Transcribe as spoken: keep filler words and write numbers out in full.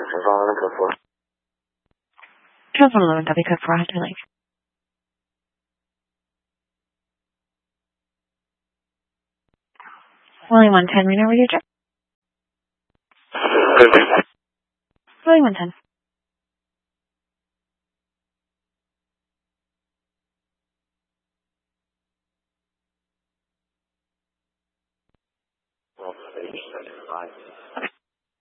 Transpond eleven code four. Transpond eleven, W code four, Hunter Lake. William one ten, Reno Radio Check. William one ten. Well, five.